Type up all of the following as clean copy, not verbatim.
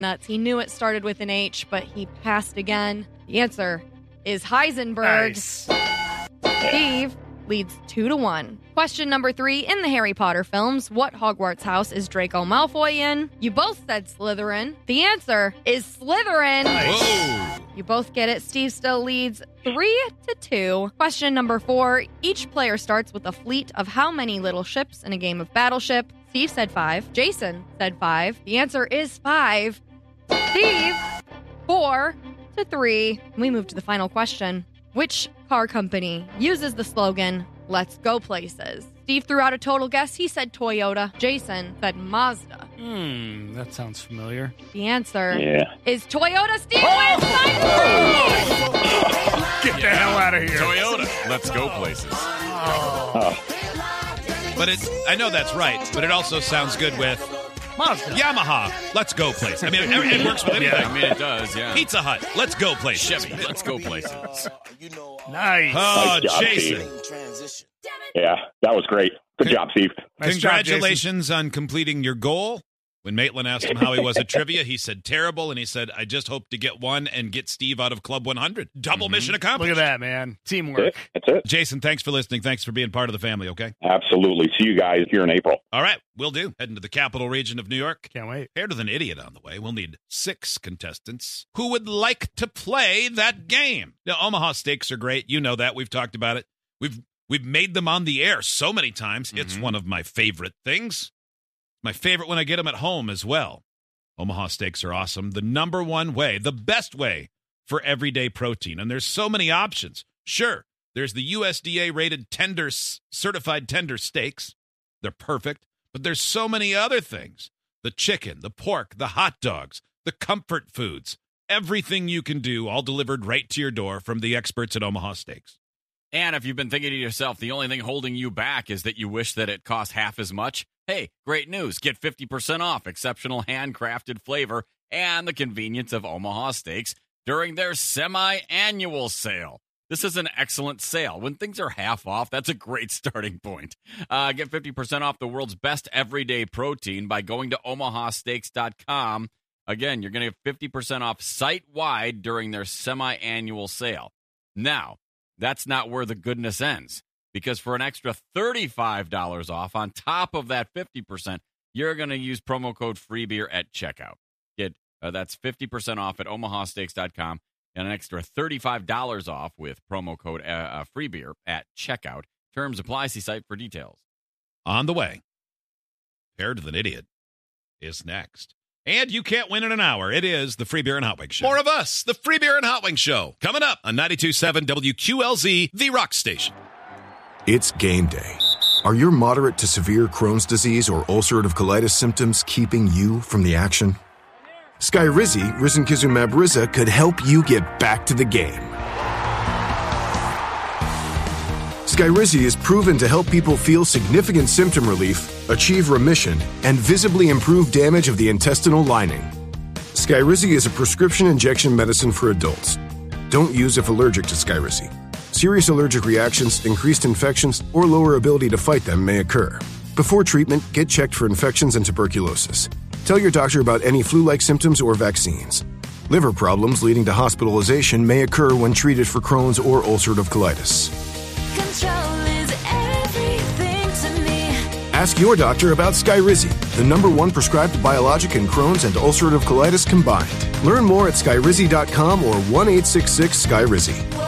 nuts. He knew it started with an H, but he passed again. The answer is Heisenberg. Nice. Steve leads 2-1. Question number 3. In the Harry Potter films, what Hogwarts house is Draco Malfoy in? You both said Slytherin. The answer is Slytherin. Nice. Whoa. You both get it. Steve still leads 3-2. Question number 4. Each player starts with a fleet of how many little ships in a game of Battleship? Steve said 5. Jason said 5. The answer is 5. Steve, 4-3. We move to the final question. Which car company uses the slogan, "Let's go places"? Steve threw out a total guess. He said Toyota. Jason said Mazda. That sounds familiar. The answer Yeah. is Toyota. Steve wins 9-3. Get the hell out of here. Toyota. Let's go places. Oh. But I know that's right, but it also sounds good with Mazda. Yamaha. Let's go places. I mean, it works with anything. Yeah. I mean, it does, yeah. Pizza Hut. Let's go places. Chevy. Let's go places. Nice. Oh, Nice job, Jason. Yeah, that was great. Good job, Steve. Nice job, Jason. Congratulations on completing your goal. When Maitland asked him how he was at trivia, he said terrible, and he said, I just hope to get one and get Steve out of Club 100. Double mission accomplished. Look at that, man. That's Teamwork. it. That's it. Jason, thanks for listening. Thanks for being part of the family, okay? Absolutely. See you guys here in April. All right, will do. Heading to the capital region of New York. Can't wait. Paired with an idiot on the way, we'll need 6 contestants who would like to play that game. Now, Omaha steaks are great. You know that. We've talked about it. We've made them on the air so many times. It's one of my favorite things. My favorite when I get them at home as well. Omaha steaks are awesome. The number one way, the best way for everyday protein. And there's so many options. Sure, there's the USDA-rated certified tender steaks. They're perfect. But there's so many other things. The chicken, the pork, the hot dogs, the comfort foods. Everything you can do, all delivered right to your door from the experts at Omaha Steaks. And if you've been thinking to yourself, the only thing holding you back is that you wish that it cost half as much, hey, great news. Get 50% off exceptional handcrafted flavor and the convenience of Omaha Steaks during their semi-annual sale. This is an excellent sale. When things are half off, that's a great starting point. Get 50% off the world's best everyday protein by going to omahasteaks.com. Again, you're going to get 50% off site-wide during their semi-annual sale. Now, that's not where the goodness ends, because for an extra $35 off on top of that 50%, you're going to use promo code FREEBEER at checkout. Get that's 50% off at omahasteaks.com and an extra $35 off with promo code FREEBEER at checkout. Terms apply. See site for details. On the way, Paired with an Idiot is next. And you can't win in an hour. It is the Free Beer and Hot Wings Show. More of us, the Free Beer and Hot Wings Show, coming up on 92.7 WQLZ, the Rock Station. It's game day. Are your moderate to severe Crohn's disease or ulcerative colitis symptoms keeping you from the action? Skyrizi, risankizumab Riza, could help you get back to the game. Skyrizi is proven to help people feel significant symptom relief, achieve remission, and visibly improve damage of the intestinal lining. Skyrizi is a prescription injection medicine for adults. Don't use if allergic to Skyrizi. Serious allergic reactions, increased infections, or lower ability to fight them may occur. Before treatment, get checked for infections and tuberculosis. Tell your doctor about any flu-like symptoms or vaccines. Liver problems leading to hospitalization may occur when treated for Crohn's or ulcerative colitis. Control is everything to me. Ask your doctor about Skyrizi, the #1 prescribed biologic in Crohn's and ulcerative colitis combined. Learn more at skyrizi.com or 1-866-SKYRIZI.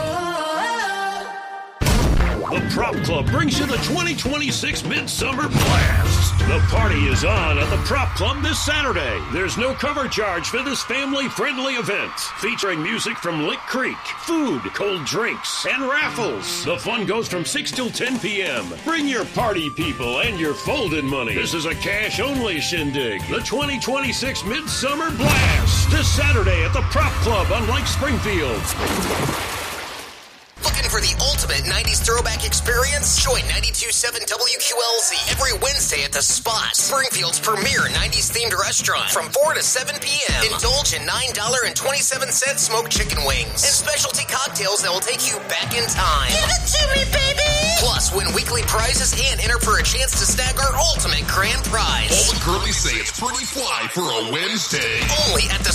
The Prop Club brings you the 2026 Midsummer Blast. The party is on at the Prop Club this Saturday. There's no cover charge for this family-friendly event, featuring music from Lick Creek, food, cold drinks, and raffles. The fun goes from 6 till 10 p.m. Bring your party people and your folded money. This is a cash-only shindig. The 2026 Midsummer Blast this Saturday at the Prop Club on Lake Springfield. Looking for the ultimate 90s throwback experience? Join 92.7 WQLZ every Wednesday at The Spot, Springfield's premier 90s themed restaurant from 4 to 7 p.m. Indulge in $9.27 smoked chicken wings and specialty cocktails that will take you back in time. Give it to me, baby! Plus, win weekly prizes and enter for a chance to snag our ultimate grand prize. All the girlies say it's pretty fly for a Wednesday. Only at The